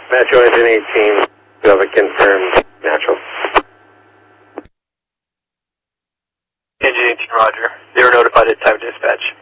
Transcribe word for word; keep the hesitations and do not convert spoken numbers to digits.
Metro Engine eighteen, you have a confirmed natural. Engine eighteen, roger. They were notified at time dispatch.